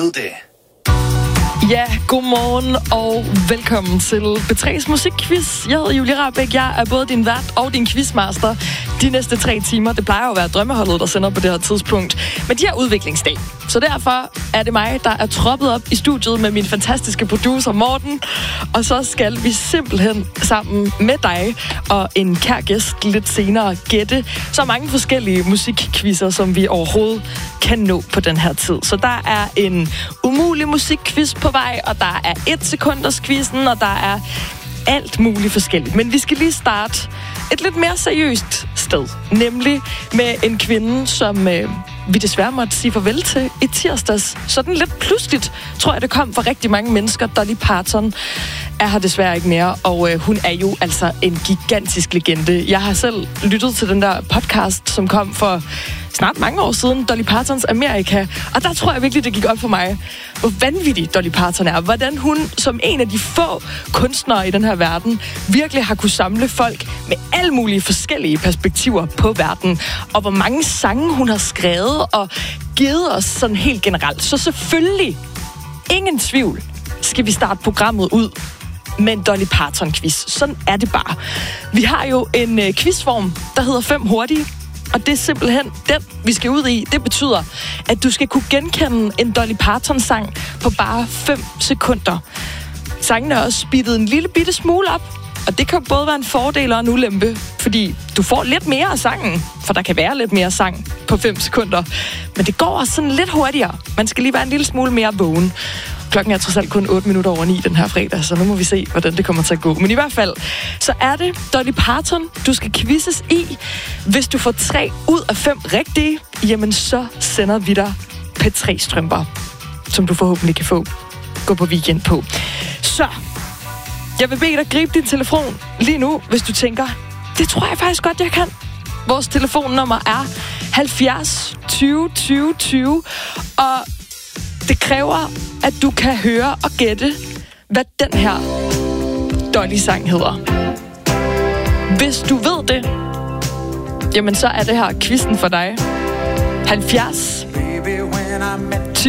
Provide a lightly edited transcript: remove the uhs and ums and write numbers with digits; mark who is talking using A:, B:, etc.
A: ved det.
B: Ja, godmorgen og velkommen til B3's musikquiz. Jeg hedder Julie Rahbek, jeg er både din vært og din quizmaster de næste 3 timer. Det plejer jo at være drømmeholdet, der sender på det her tidspunkt. Men de har udviklingsdag. Så derfor er det mig, der er troppet op i studiet med min fantastiske producer Morten. Og så skal vi simpelthen sammen med dig og en kær gæst lidt senere gætte så mange forskellige musikquizzer, som vi overhovedet kan nå på den her tid. Så der er en umulig musikquiz på vej, og der er 1 sekunders quizzen, og der er alt muligt forskelligt. Men vi skal lige starte et lidt mere seriøst sted, nemlig med en kvinde, som vi desværre måtte sige farvel til i tirsdags. Sådan lidt pludseligt, tror jeg, det kom for rigtig mange mennesker. Dolly Parton er her desværre ikke mere, og hun er jo altså en gigantisk legende. Jeg har selv lyttet til den der podcast, som kom for snart mange år siden, Dolly Partons Amerika, og der tror jeg virkelig, det gik op for mig, hvor vanvittig Dolly Parton er. Hvordan hun, som en af de få kunstnere i den her verden, virkelig har kunne samle folk med alle mulige forskellige perspektiver på verden, og hvor mange sange hun har skrevet og givet os sådan helt generelt. Så selvfølgelig, ingen tvivl, skal vi starte programmet ud med en Dolly Parton-quiz. Sådan er det bare. Vi har jo en quizform, der hedder 5 hurtige, og det er simpelthen den, vi skal ud i. Det betyder, at du skal kunne genkende en Dolly Parton-sang på bare 5 sekunder. Sangen er også speedet en lille bitte smule op, og det kan både være en fordel og en ulempe, fordi du får lidt mere af sangen, for der kan være lidt mere sang på 5 sekunder. Men det går også sådan lidt hurtigere. Man skal lige være en lille smule mere vågen. Klokken er trods alt kun 8 minutter over 9 den her fredag, så nu må vi se, hvordan det kommer til at gå. Men i hvert fald, så er det Dolly Parton, du skal quizzes i. Hvis du får 3 ud af 5 rigtige, jamen så sender vi dig P3-strømper, som du forhåbentlig kan få. Gå på weekend på. Så, jeg vil bede dig gribe din telefon lige nu, hvis du tænker, det tror jeg faktisk godt, jeg kan. Vores telefonnummer er 70 20 20 20, og det kræver, at du kan høre og gætte, hvad den her Dolly-sang hedder. Hvis du ved det, jamen så er det her quizzen for dig. 70